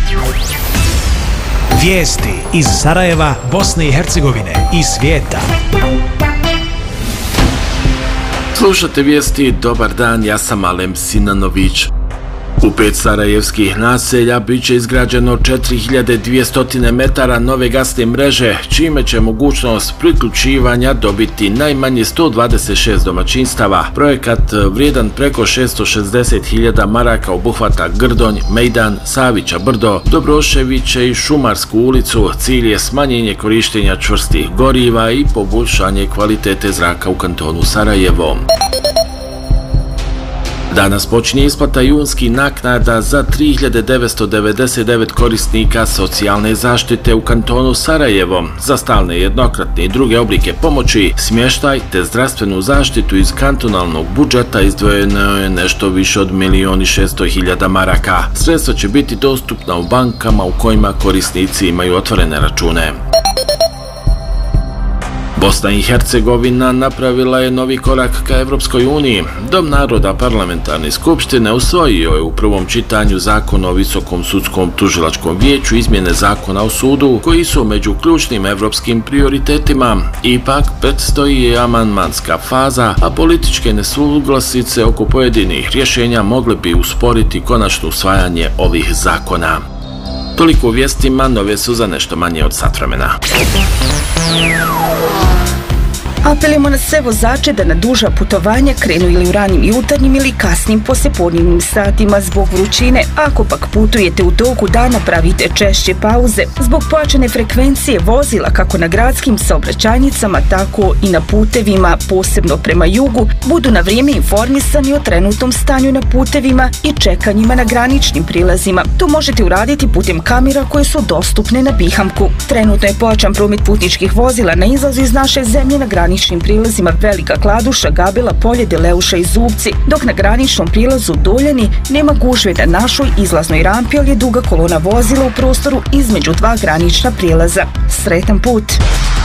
Vijesti iz Sarajeva, Bosne i Hercegovine i svijeta. Slušate vijesti, dobar dan, ja sam Alem Sinanović. U 5 sarajevskih naselja bit će izgrađeno 4200 metara nove gasne mreže, čime će mogućnost priključivanja dobiti najmanje 126 domaćinstava. Projekat vrijedan preko 660.000 maraka obuhvata Grdonj, Mejdan, Savića brdo, Dobroševiće i Šumarsku ulicu. Cilj je smanjenje korištenja čvrstih goriva i poboljšanje kvalitete zraka u kantonu Sarajevo. Danas počinje isplata junskih naknada za 3999 korisnika socijalne zaštite u kantonu Sarajevo. Za stalne, jednokratne i druge oblike pomoći, smještaj te zdravstvenu zaštitu iz kantonalnog budžeta izdvojeno je nešto više od 1.600.000 maraka. Sredstva će biti dostupna u bankama u kojima korisnici imaju otvorene račune. Bosna i Hercegovina napravila je novi korak ka Evropskoj uniji. Dom naroda parlamentarne skupštine usvojio je u prvom čitanju Zakon o Visokom sudskom tužilačkom vijeću, izmjene Zakona o sudu, koji su među ključnim evropskim prioritetima. Ipak predstoji je amandmanska faza, a političke nesuglasice oko pojedinih rješenja mogle bi usporiti konačno usvajanje ovih zakona. Toliko u vijestima, nove su za nešto manje od sat vremena. Apelujemo na sve vozače da na duža putovanja krenu ili u ranim jutarnjim ili kasnim poslijepodnevnim satima zbog vrućine. Ako pak putujete u toku dana, pravite češće pauze. Zbog pojačane frekvencije vozila kako na gradskim saobraćajnicama, tako i na putevima, posebno prema jugu, budu na vrijeme informisani o trenutnom stanju na putevima i čekanjima na graničnim prilazima. To možete uraditi putem kamera koje su dostupne na Bihamku. Trenutno je pojačan promet putničkih vozila na izlazu iz naše zemlje na graničnim prilazima Velika Kladuša, Gabela, Polje, Deleuša i Zubci, dok na graničnom prilazu Doljani nema gužve na našoj izlaznoj rampi, ali je duga kolona vozila u prostoru između dva granična prilaza. Sretan put!